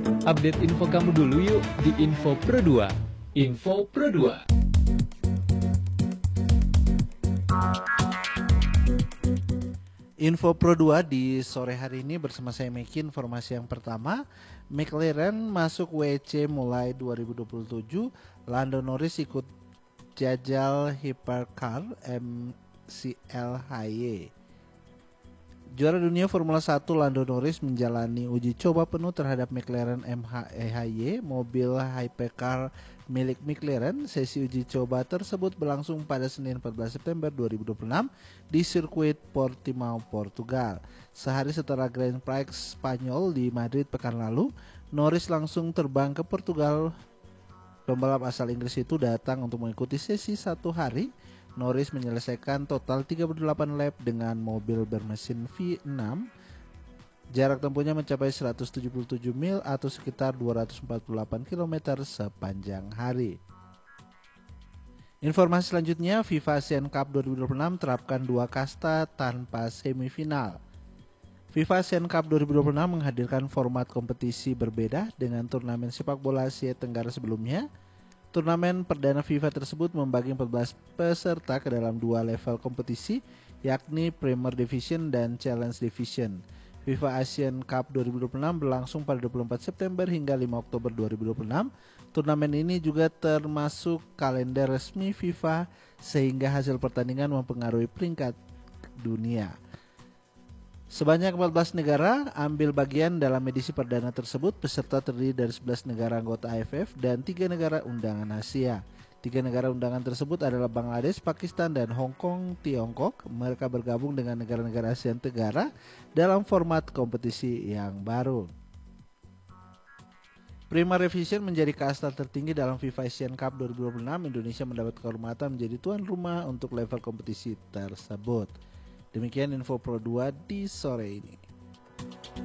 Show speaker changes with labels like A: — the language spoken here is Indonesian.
A: Update info kamu dulu yuk di Info Pro 2. Info Pro 2.
B: Info Pro 2 di sore hari ini bersama saya Meki. Informasi yang pertama, McLaren masuk WEC mulai 2027. Lando Norris ikut jajal Hypercar MCLHY. Juara dunia Formula 1 Lando Norris menjalani uji coba penuh terhadap McLaren MHEHY, mobil hypercar milik McLaren. Sesi uji coba tersebut berlangsung pada Senin 14 September 2026 di sirkuit Portimao, Portugal. Sehari setelah Grand Prix Spanyol di Madrid pekan lalu, Norris langsung terbang ke Portugal. Pembalap asal Inggris itu datang untuk mengikuti sesi satu hari. Norris menyelesaikan total 38 lap dengan mobil bermesin V6. Jarak tempuhnya mencapai 177 mil atau sekitar 248 km sepanjang hari. Informasi selanjutnya, FIFA Asian Cup 2026 terapkan 2 kasta tanpa semifinal. FIFA Asian Cup 2026 menghadirkan format kompetisi berbeda dengan turnamen sepak bola Asia Tenggara sebelumnya. Turnamen perdana FIFA tersebut membagi 14 peserta ke dalam 2 level kompetisi, yakni Premier Division dan Challenge Division. FIFA Asian Cup 2026 berlangsung pada 24 September hingga 5 Oktober 2026. Turnamen ini juga termasuk kalender resmi FIFA sehingga hasil pertandingan mempengaruhi peringkat dunia. Sebanyak 14 negara ambil bagian dalam edisi perdana tersebut. Peserta terdiri dari 11 negara anggota AFF dan 3 negara undangan Asia. 3 negara undangan tersebut adalah Bangladesh, Pakistan, dan Hong Kong, Tiongkok. Mereka bergabung dengan negara-negara ASEAN Tenggara dalam format kompetisi yang baru. Prima Revision menjadi kasta tertinggi dalam FIFA Asian Cup 2026. Indonesia mendapat kehormatan menjadi tuan rumah untuk level kompetisi tersebut. Demikian Info Pro 2 di sore ini.